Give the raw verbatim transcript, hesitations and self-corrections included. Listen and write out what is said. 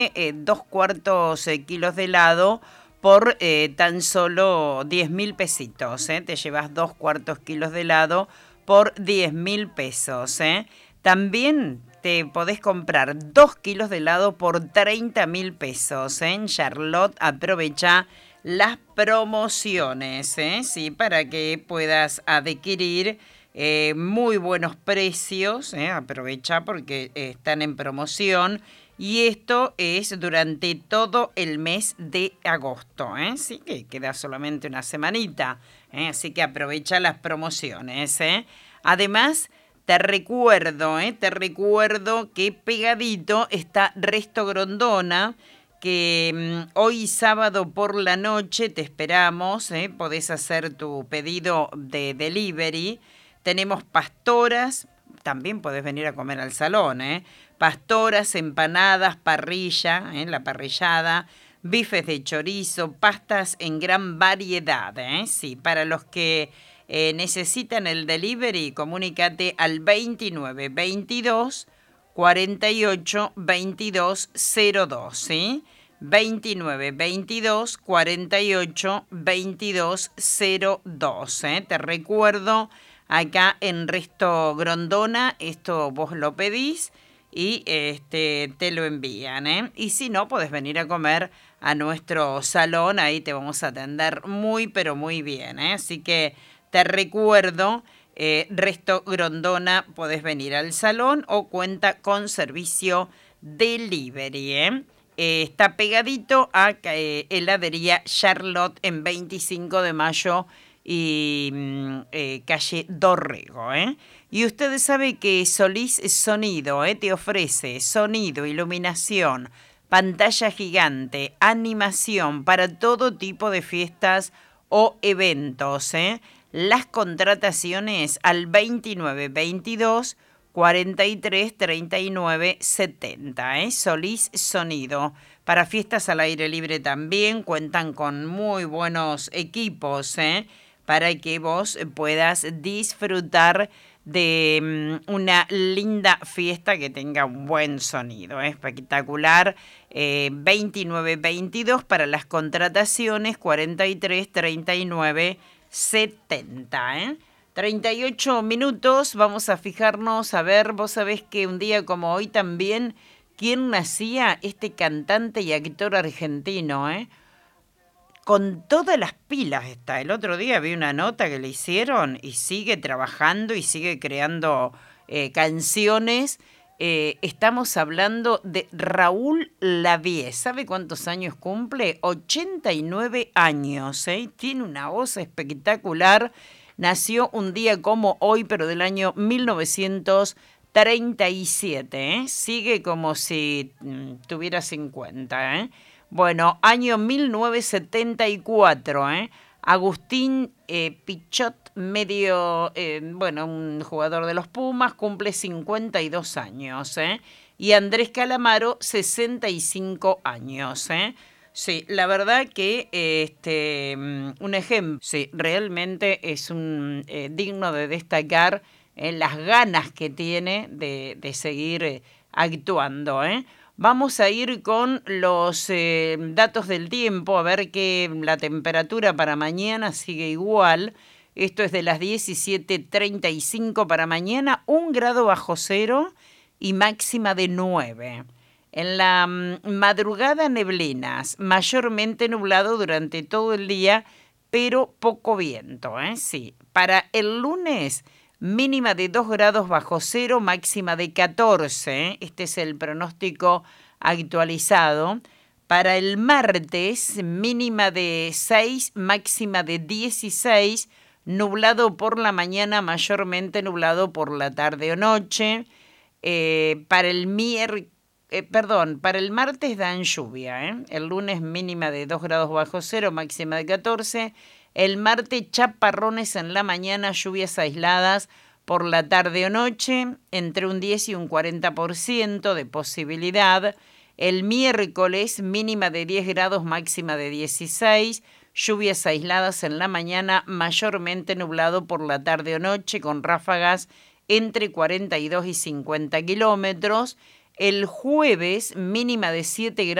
eh, dos cuartos eh, kilos de helado por eh, tan solo diez mil pesitos. ¿eh? Te llevas dos cuartos kilos de helado por diez mil pesos. ¿eh? También te podés comprar dos kilos de helado por treinta mil pesos. ¿eh? En Charlotte aprovecha las promociones, ¿eh? Sí, para que puedas adquirir eh, muy buenos precios. ¿eh? Aprovecha porque eh, están en promoción. Y esto es durante todo el mes de agosto, ¿eh? Sí que queda solamente una semanita, ¿eh? Así que aprovecha las promociones, ¿eh? Además, te recuerdo, ¿eh? Te recuerdo que pegadito está Resto Grondona, que mmm, hoy sábado por la noche te esperamos, ¿eh? Podés hacer tu pedido de delivery. Tenemos pastoras, también podés venir a comer al salón, ¿eh? Pastoras, empanadas, parrilla, ¿eh? La parrillada, bifes de chorizo, pastas en gran variedad, ¿eh? Sí, para los que eh, necesitan el delivery, comunícate al veintinueve veintidós cuarenta y ocho veintidós cero dos, ¿sí? veintinueve veintidós cuarenta y ocho veintidós cero dos, ¿eh? Te recuerdo, acá en Resto Grondona, esto vos lo pedís y este, te lo envían, ¿eh? Y si no, podés venir a comer a nuestro salón, ahí te vamos a atender muy, pero muy bien, ¿eh? Así que te recuerdo, eh, Resto Grondona, podés venir al salón o cuenta con servicio delivery, ¿eh? Eh, está pegadito a eh, heladería Charlotte en veinticinco de mayo y eh, calle Dorrego, ¿eh? Y usted sabe que Solís Sonido, ¿eh? Te ofrece sonido, iluminación, pantalla gigante, animación para todo tipo de fiestas o eventos, ¿eh? Las contrataciones al veintinueve veintidós cuarenta y tres treinta y nueve setenta, ¿eh? Solís Sonido. Para fiestas al aire libre también cuentan con muy buenos equipos, ¿eh? Para que vos puedas disfrutar de um, una linda fiesta que tenga un buen sonido, ¿eh? Espectacular. eh, veintinueve veintidós para las contrataciones, cuarenta y tres treinta y nueve setenta, ¿eh? treinta y ocho minutos, vamos a fijarnos, a ver, vos sabés que un día como hoy también, ¿quién nacía? Este cantante y actor argentino, ¿eh? Con todas las pilas está. El otro día vi una nota que le hicieron y sigue trabajando y sigue creando eh, canciones. Eh, estamos hablando de Raúl Lavie. ¿Sabe cuántos años cumple? ochenta y nueve años, ¿eh? Tiene una voz espectacular. Nació un día como hoy, pero del año mil novecientos treinta y siete, ¿eh? Sigue como si mm, tuviera cincuenta, ¿eh? Bueno, año mil novecientos setenta y cuatro, ¿eh? Agustín eh, Pichot, medio, eh, bueno, un jugador de los Pumas, cumple cincuenta y dos años, ¿eh? Y Andrés Calamaro, sesenta y cinco años, ¿eh? Sí, la verdad que este un ejemplo, sí, realmente es un eh, digno de destacar eh, las ganas que tiene de, de seguir eh, actuando, ¿eh? Vamos a ir con los eh, datos del tiempo, a ver que la temperatura para mañana sigue igual. Esto es de las diecisiete treinta y cinco para mañana, un grado bajo cero y máxima de nueve. En la mm, madrugada neblinas, mayormente nublado durante todo el día, pero poco viento, ¿eh? Sí. Para el lunes, mínima de dos grados bajo cero, máxima de catorce. ¿eh? Este es el pronóstico actualizado. Para el martes, mínima de seis, máxima de dieciséis, nublado por la mañana, mayormente nublado por la tarde o noche. Eh, para el miércoles, Eh, perdón, para el martes dan lluvia, ¿eh? El lunes mínima de dos grados bajo cero, máxima de catorce. El martes chaparrones en la mañana, lluvias aisladas por la tarde o noche, entre un diez y un cuarenta por ciento de posibilidad. El miércoles mínima de diez grados, máxima de dieciséis. Lluvias aisladas en la mañana, mayormente nublado por la tarde o noche, con ráfagas entre cuarenta y dos y cincuenta kilómetros. El jueves, mínima de siete grados.